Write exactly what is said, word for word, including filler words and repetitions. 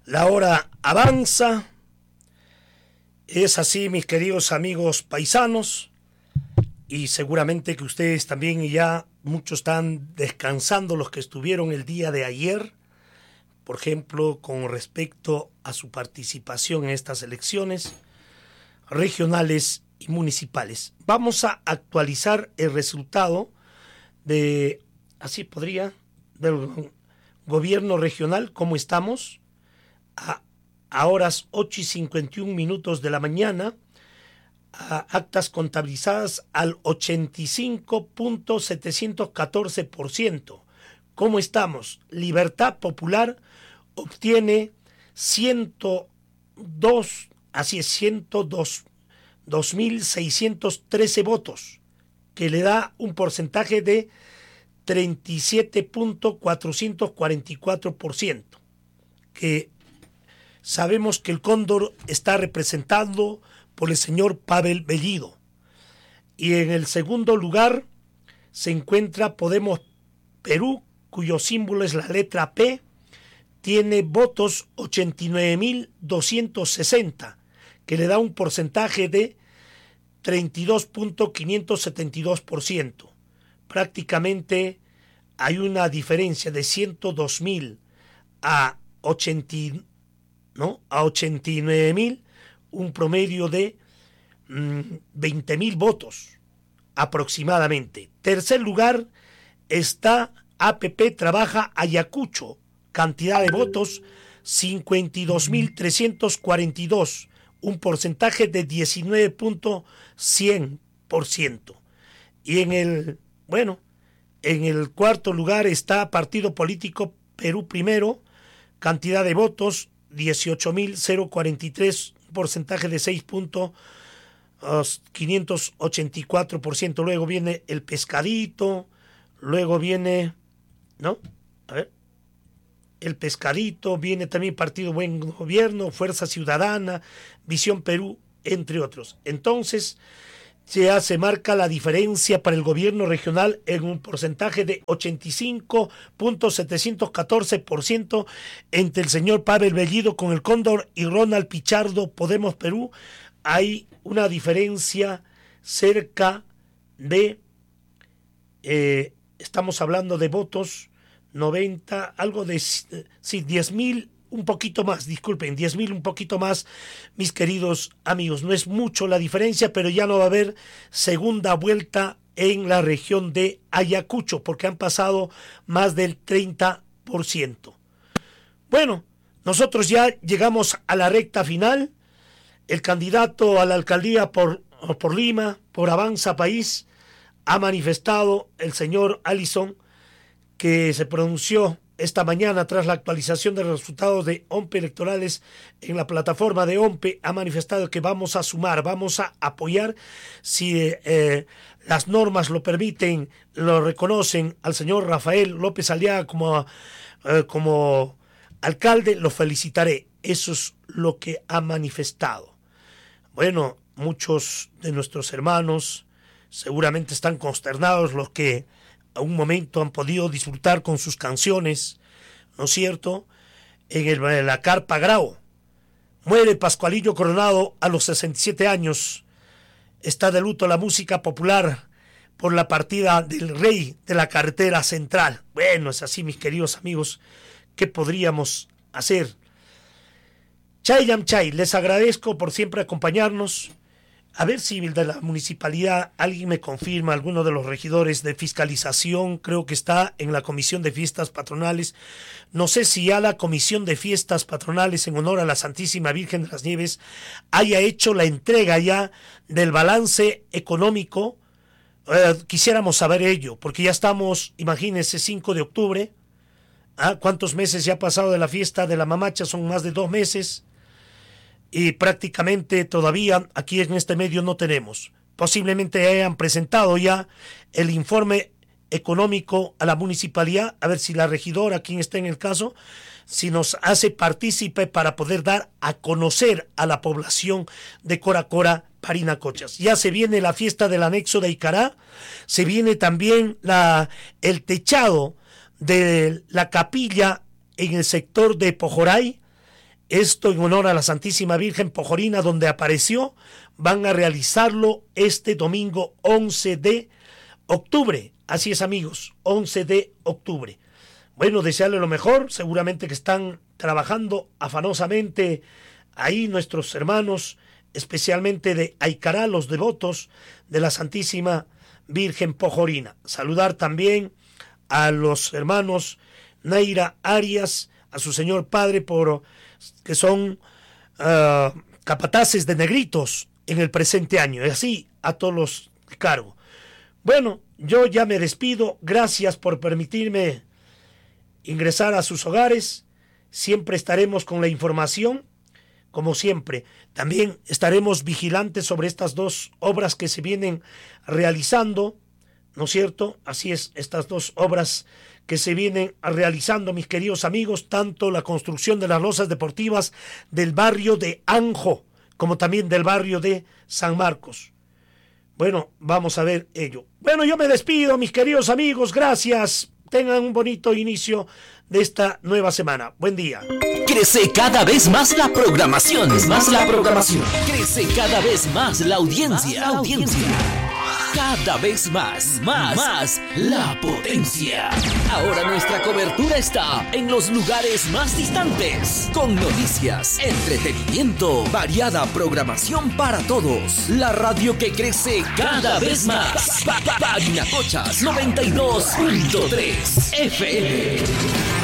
La hora avanza. Es así, mis queridos amigos paisanos, y seguramente que ustedes también ya muchos están descansando, los que estuvieron el día de ayer, por ejemplo, con respecto a su participación en estas elecciones regionales y municipales. Vamos a actualizar el resultado de, así podría, del gobierno regional, cómo estamos a, a horas ocho y cincuenta y un minutos de la mañana, a actas contabilizadas al ochenta y cinco punto setecientos catorce por ciento. ¿Cómo estamos? Libertad Popular obtiene ciento dos, así es, ciento dos mil seiscientos trece votos, que le da un porcentaje de treinta y siete punto cuatrocientos cuarenta y cuatro por ciento, que sabemos que el Cóndor está representado por el señor Pavel Bellido. Y en el segundo lugar se encuentra Podemos Perú, cuyo símbolo es la letra P, tiene votos ochenta y nueve mil doscientos sesenta, que le da un porcentaje de treinta y dos punto quinientos setenta y dos por ciento. Prácticamente hay una diferencia de ciento dos mil a ochenta, ¿no? a ochenta y nueve mil, un promedio de mmm, veinte mil votos aproximadamente. Tercer lugar está A P P Trabaja Ayacucho, cantidad de votos cincuenta y dos mil trescientos cuarenta y dos, un porcentaje de diecinueve punto cien por ciento. Y en el, bueno, en el cuarto lugar está Partido Político Perú Primero, cantidad de votos dieciocho mil cuarenta y tres, un porcentaje de seis punto quinientos ochenta y cuatro por ciento. Luego viene El Pescadito, luego viene, ¿no? A ver. El Pescadito, viene también Partido Buen Gobierno, Fuerza Ciudadana, Visión Perú, entre otros. Entonces, ya se marca la diferencia para el gobierno regional en un porcentaje de ochenta y cinco punto setecientos catorce por ciento entre el señor Pavel Bellido con el Cóndor y Ronald Pichardo, Podemos Perú. Hay una diferencia cerca de, eh, estamos hablando de votos, noventa, algo de, sí, diez mil, un poquito más, disculpen, diez mil, un poquito más, mis queridos amigos. No es mucho la diferencia, pero ya no va a haber segunda vuelta en la región de Ayacucho, porque han pasado más del treinta por ciento. Bueno, nosotros ya llegamos a la recta final. El candidato a la alcaldía por, por Lima, por Avanza País, ha manifestado, el señor Allison, que se pronunció esta mañana tras la actualización de los resultados de O M P E electorales en la plataforma de O M P E, ha manifestado que vamos a sumar, vamos a apoyar, si eh, las normas lo permiten, lo reconocen, al señor Rafael López Aliaga como, eh, como alcalde, lo felicitaré. Eso es lo que ha manifestado. Bueno, muchos de nuestros hermanos seguramente están consternados, los que a un momento han podido disfrutar con sus canciones, ¿no es cierto? En, el, en la Carpa Grau. Muere Pascualillo Coronado a los sesenta y siete años. Está de luto la música popular por la partida del rey de la carretera central. Bueno, es así, mis queridos amigos. ¿Qué podríamos hacer? Chay Yam Chay, les agradezco por siempre acompañarnos. A ver si de la municipalidad alguien me confirma, alguno de los regidores de fiscalización, creo que está en la comisión de fiestas patronales. No sé si ya la comisión de fiestas patronales en honor a la Santísima Virgen de las Nieves haya hecho la entrega ya del balance económico. Eh, quisiéramos saber ello, porque ya estamos, imagínense, cinco de octubre. ¿Ah? ¿Cuántos meses ya ha pasado de la fiesta de la mamacha? Son más de dos meses. Y prácticamente todavía aquí en este medio no tenemos. Posiblemente hayan presentado ya el informe económico a la municipalidad, a ver si la regidora, quien está en el caso, si nos hace partícipe para poder dar a conocer a la población de Coracora, Parinacochas. Ya se viene la fiesta del anexo de Icará, se viene también la, el techado de la capilla en el sector de Pojoray, Esto en honor a la Santísima Virgen Pojorina, donde apareció. Van a realizarlo este domingo once de octubre. Así es, amigos, once de octubre. Bueno, desearle lo mejor. Seguramente que están trabajando afanosamente ahí nuestros hermanos, especialmente de Aicará, los devotos de la Santísima Virgen Pojorina. Saludar también a los hermanos Naira Arias, a su señor padre, por que son uh, capataces de negritos en el presente año, y así a todos los de cargo. Bueno, yo ya me despido. Gracias por permitirme ingresar a sus hogares. Siempre estaremos con la información, como siempre. También estaremos vigilantes sobre estas dos obras que se vienen realizando, ¿no es cierto? Así es, estas dos obras que se vienen realizando, mis queridos amigos, tanto la construcción de las losas deportivas del barrio de Anjo, como también del barrio de San Marcos. Bueno, vamos a ver ello. Bueno, yo me despido, mis queridos amigos, gracias. Tengan un bonito inicio de esta nueva semana. Buen día. Crece cada vez más la programación, más la programación. Crece cada vez más la audiencia, la audiencia. Cada vez más, más, más la potencia. Ahora nuestra cobertura está en los lugares más distantes, con noticias, entretenimiento, variada programación para todos. La radio que crece cada vez más. Pañacochas noventa y dos punto tres F M.